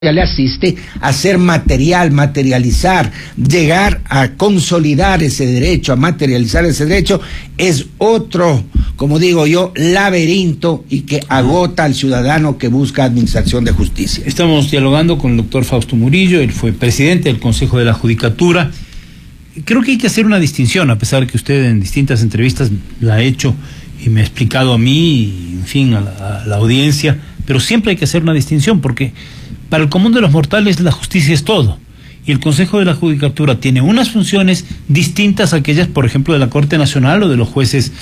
le asiste a hacer materializar, llegar a consolidar ese derecho, a materializar ese derecho, es otro, como digo yo, laberinto y que agota al ciudadano que busca administración de justicia. Estamos dialogando con el doctor Fausto Murillo, él fue presidente del Consejo de la Judicatura. Creo que hay que hacer una distinción, a pesar de que usted en distintas entrevistas la ha hecho y me ha explicado a mí, y, en fin, a la audiencia, pero siempre hay que hacer una distinción porque para el común de los mortales la justicia es todo, y el Consejo de la Judicatura tiene unas funciones distintas a aquellas, por ejemplo, de la Corte Nacional o de los jueces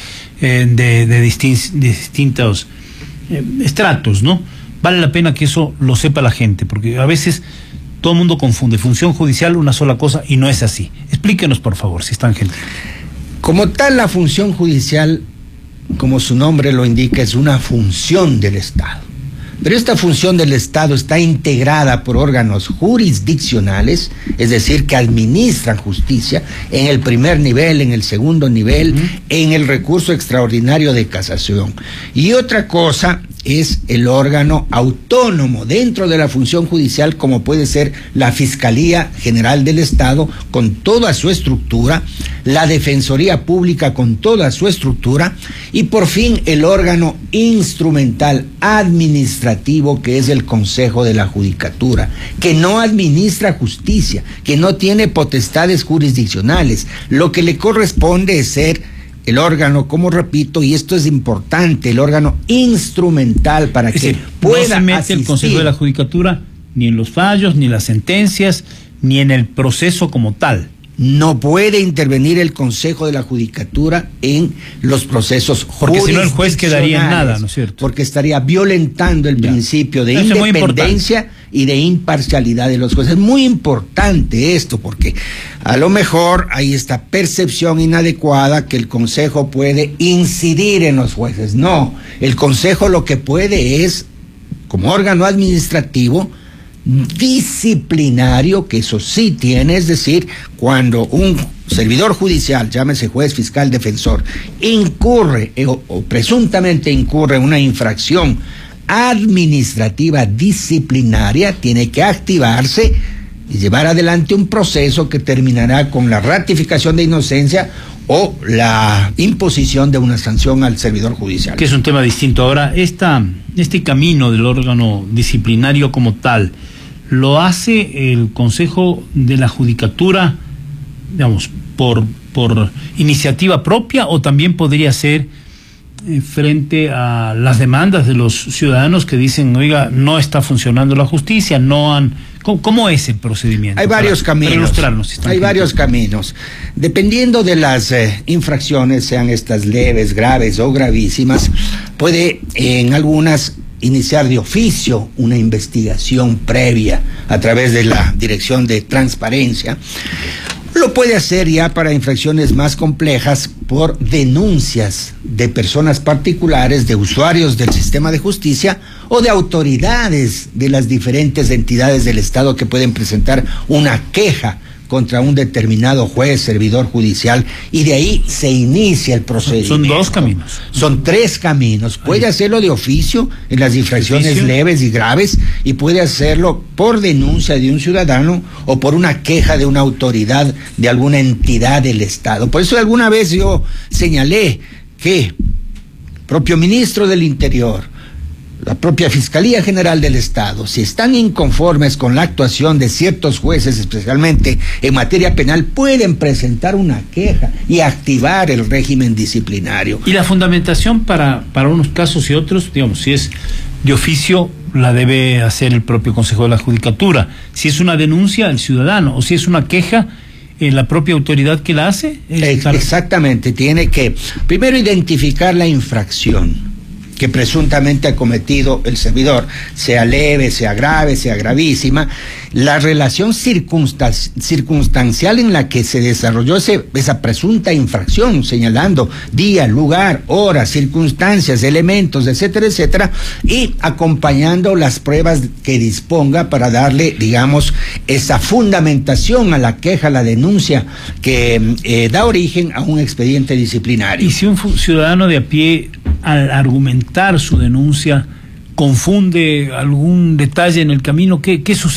de distintos estratos, ¿no? Vale la pena que eso lo sepa la gente, porque a veces todo el mundo confunde función judicial una sola cosa y no es así. Explíquenos, por favor, si es tan gentil. Como tal, la función judicial, como su nombre lo indica, es una función del Estado. Pero esta función del Estado está integrada por órganos jurisdiccionales, es decir, que administran justicia en el primer nivel, en el segundo nivel, en el recurso extraordinario de casación. Y otra cosa es el órgano autónomo dentro de la función judicial, como puede ser la Fiscalía General del Estado con toda su estructura, la Defensoría Pública con toda su estructura y por fin el órgano instrumental administrativo que es el Consejo de la Judicatura, que no administra justicia, que no tiene potestades jurisdiccionales. Lo que le corresponde es ser el órgano, como repito, y esto es importante, el órgano instrumental para que pueda no se mete asistir. El Consejo de la Judicatura ni en los fallos, ni en las sentencias, ni en el proceso como tal. No puede intervenir el Consejo de la Judicatura en los procesos porque si no el juez quedaría en nada, ¿no es cierto? Porque estaría violentando el principio de independencia y de imparcialidad de los jueces. Es muy importante esto, porque a lo mejor hay esta percepción inadecuada que el Consejo puede incidir en los jueces. No, el Consejo lo que puede es, como órgano administrativo, disciplinario, que eso sí tiene, es decir, cuando un servidor judicial, llámese juez, fiscal, defensor, incurre o presuntamente incurre en una infracción administrativa disciplinaria, tiene que activarse y llevar adelante un proceso que terminará con la ratificación de inocencia o la imposición de una sanción al servidor judicial. Que es un tema distinto. Ahora, este camino del órgano disciplinario como tal, ¿lo hace el Consejo de la Judicatura, digamos, por iniciativa propia o también podría ser frente a las demandas de los ciudadanos que dicen, oiga, no está funcionando la justicia, no han... ¿Cómo es el procedimiento? Hay varios caminos. Para ilustrarnos. Hay varios caminos. Dependiendo de las infracciones, sean estas leves, graves o gravísimas, puede en algunas iniciar de oficio una investigación previa a través de la Dirección de Transparencia. Lo puede hacer ya para infracciones más complejas por denuncias de personas particulares, de usuarios del sistema de justicia o de autoridades de las diferentes entidades del Estado que pueden presentar una queja contra un determinado juez, servidor judicial, y de ahí se inicia el procedimiento. Son dos caminos. Son tres caminos. Puede hacerlo de oficio en las infracciones leves y graves, y puede hacerlo por denuncia de un ciudadano o por una queja de una autoridad de alguna entidad del Estado. Por eso alguna vez yo señalé que el propio ministro del Interior, la propia Fiscalía General del Estado, si están inconformes con la actuación de ciertos jueces, especialmente en materia penal, pueden presentar una queja y activar el régimen disciplinario. Y la fundamentación para unos casos y otros, digamos, si es de oficio, la debe hacer el propio Consejo de la Judicatura. Si es una denuncia, el ciudadano, o si es una queja, la propia autoridad que la hace. Exactamente, tiene que primero identificar la infracción que presuntamente ha cometido el servidor, sea leve, sea grave, sea gravísima, la relación circunstancial en la que se desarrolló esa presunta infracción, señalando día, lugar, hora, circunstancias, elementos, etcétera, etcétera, y acompañando las pruebas que disponga para darle, digamos, esa fundamentación a la queja, a la denuncia que da origen a un expediente disciplinario. Y si un ciudadano de a pie, al argumentar su denuncia, confunde algún detalle en el camino? ¿Qué sucede?